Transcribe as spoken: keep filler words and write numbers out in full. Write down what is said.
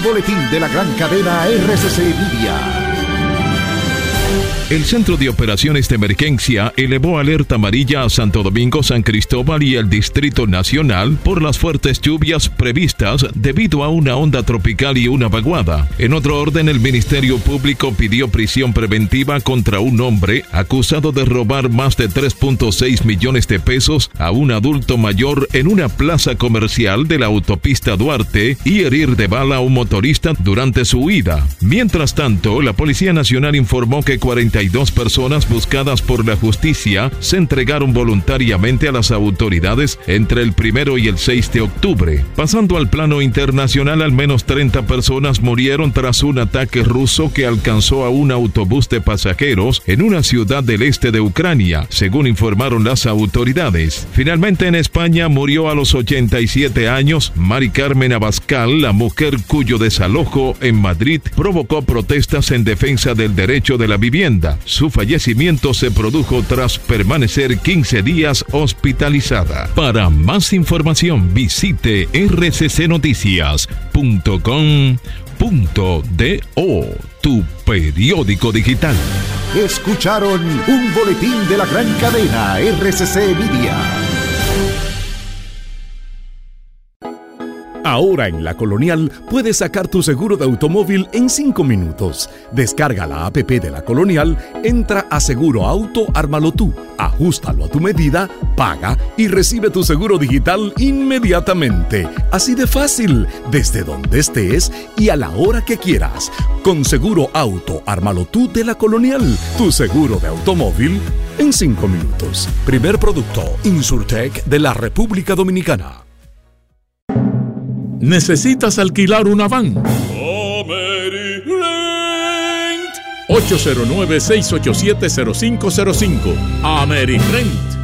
Boletín de la gran cadena R C C Media. El Centro de Operaciones de Emergencia elevó alerta amarilla a Santo Domingo, San Cristóbal y el Distrito Nacional por las fuertes lluvias previstas debido a una onda tropical y una vaguada. En otro orden, el Ministerio Público pidió prisión preventiva contra un hombre acusado de robar más de tres punto seis millones de pesos a un adulto mayor en una plaza comercial de la autopista Duarte y herir de bala a un motorista durante su huida. Mientras tanto, la Policía Nacional informó que cuarenta y dos personas buscadas por la justicia se entregaron voluntariamente a las autoridades entre el primero y el seis de octubre. Pasando al plano internacional, al menos treinta personas murieron tras un ataque ruso que alcanzó a un autobús de pasajeros en una ciudad del este de Ucrania, según informaron las autoridades. Finalmente, en España murió a los ochenta y siete años Mari Carmen Abascal, la mujer cuyo desalojo en Madrid provocó protestas en defensa del derecho de la vivienda. Su fallecimiento se produjo tras permanecer quince días hospitalizada. Para más información, visite r c c noticias punto com punto do, tu periódico digital. Escucharon un boletín de la gran cadena R C C Media. Ahora en La Colonial puedes sacar tu seguro de automóvil en cinco minutos. Descarga la app de La Colonial, entra a Seguro Auto, ármalo tú, ajústalo a tu medida, paga y recibe tu seguro digital inmediatamente. Así de fácil, desde donde estés y a la hora que quieras. Con Seguro Auto, ármalo tú de La Colonial, tu seguro de automóvil en cinco minutos. Primer producto, Insurtech de la República Dominicana. ¿Necesitas alquilar una van? ocho cero nueve, seis ocho siete, cero cinco cero cinco. AmeriRent.